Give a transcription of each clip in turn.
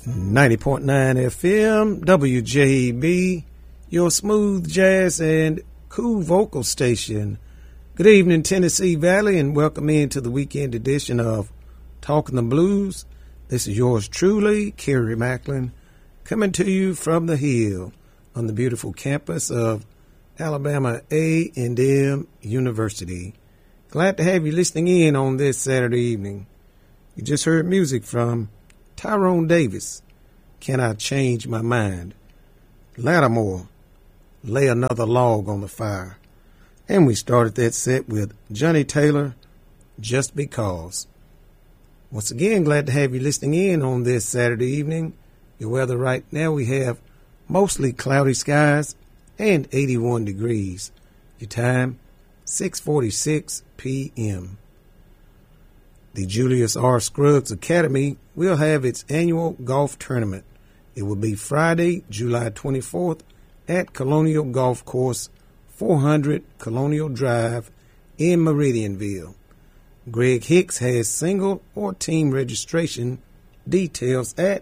90.9 FM, WJB, your smooth jazz and cool vocal station. Good evening, Tennessee Valley, and welcome into the weekend edition of Talking the Blues. This is yours truly, Kerry Macklin, coming to you from the Hill on the beautiful campus of Alabama A&M University. Glad to have you listening in on this Saturday evening. You just heard music from Tyrone Davis, Can I Change My Mind? Lattimore, Lay Another Log on the Fire. And we started that set with Johnny Taylor, Just Because. Once again, glad to have you listening in on this Saturday evening. Your weather right now, we have mostly cloudy skies and 81 degrees. Your time, 6:46 p.m. The Julius R. Scruggs Academy will have its annual golf tournament. It will be Friday, July 24th at Colonial Golf Course, 400 Colonial Drive in Meridianville. Greg Hicks has single or team registration details at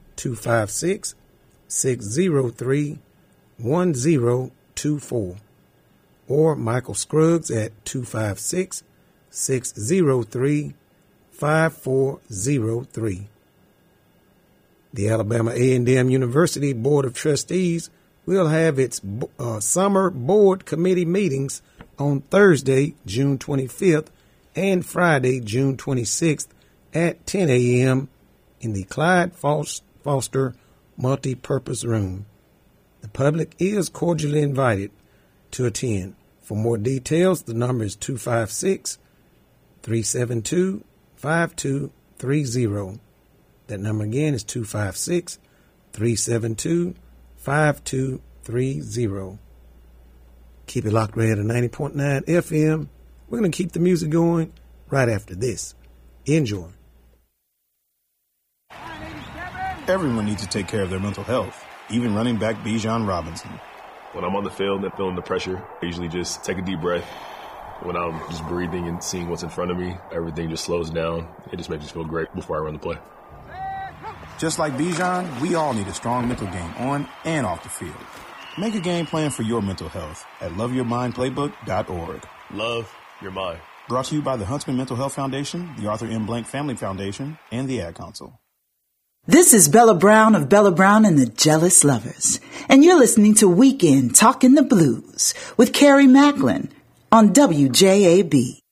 256-603-1024 or Michael Scruggs at 256-603-5403. The Alabama A&M University Board of Trustees will have its summer board committee meetings on Thursday, June 25th and Friday, June 26th at 10 a.m. in the Clyde Foster Multi-Purpose Room. The public is cordially invited to attend. For more details, the number is 256-372-5230. That number again is 256-372-5230. Keep it locked right at 90.9 FM. We're going to keep the music going right after this. Enjoy. Everyone needs to take care of their mental health, even running back Bijan Robinson. When I'm on the field and feeling the pressure, I usually just take a deep breath. When I'm just breathing and seeing what's in front of me, everything just slows down. It just makes me feel great before I run the play. Just like Bijan, we all need a strong mental game on and off the field. Make a game plan for your mental health at loveyourmindplaybook.org. Love your mind. Brought to you by the Huntsman Mental Health Foundation, the Arthur M. Blank Family Foundation, and the Ad Council. This is Bella Brown of Bella Brown and the Jealous Lovers, and you're listening to Weekend Talking the Blues with Kerry Macklin on WJAB.